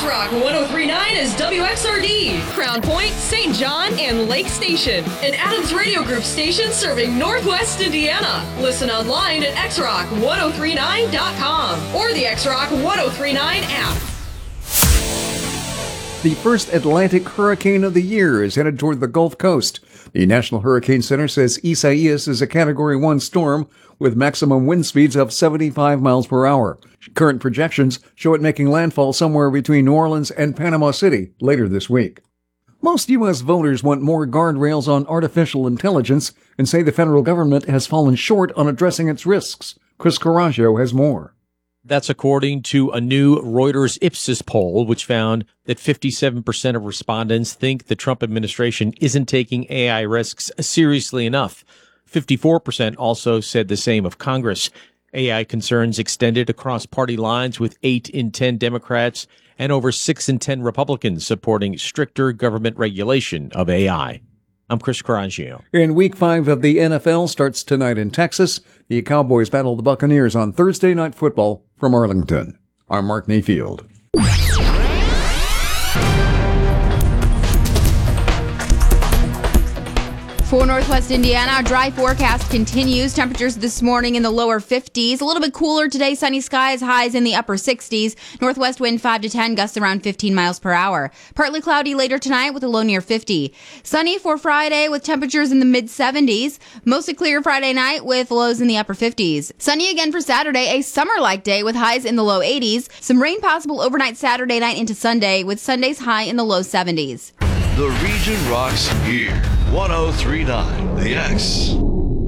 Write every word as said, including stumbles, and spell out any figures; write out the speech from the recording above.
X-Rock one oh three point nine is W X R D, Crown Point, Saint John, and Lake Station. An Adams Radio Group station serving Northwest Indiana. Listen online at X Rock ten thirty-nine dot com or the X Rock ten thirty-nine app. The first Atlantic hurricane of the year is headed toward the Gulf Coast. The National Hurricane Center says Isaias is a Category one storm with maximum wind speeds of seventy-five miles per hour. Current projections show it making landfall somewhere between New Orleans and Panama City later this week. Most U S voters want more guardrails on artificial intelligence and say the federal government has fallen short on addressing its risks. Chris Coraggio has more. That's according to a new Reuters Ipsos poll, which found that fifty-seven percent of respondents think the Trump administration isn't taking A I risks seriously enough. fifty-four percent also said the same of Congress. A I concerns extended across party lines, with eight in ten Democrats and over six in ten Republicans supporting stricter government regulation of A I. I'm Chris Coraggio. In Week five of the N F L starts tonight in Texas. The Cowboys battle the Buccaneers on Thursday Night Football from Arlington. I'm Mark Mayfield. For Northwest Indiana, a dry forecast continues. Temperatures this morning in the lower fifties. A little bit cooler today. Sunny skies, highs in the upper sixties. Northwest wind five to ten, gusts around fifteen miles per hour. Partly cloudy later tonight with a low near fifty. Sunny for Friday with temperatures in the mid seventies. Mostly clear Friday night with lows in the upper fifties. Sunny again for Saturday, a summer-like day with highs in the low eighties. Some rain possible overnight Saturday night into Sunday with Sunday's high in the low seventies. The region rocks here. ten thirty-nine The X.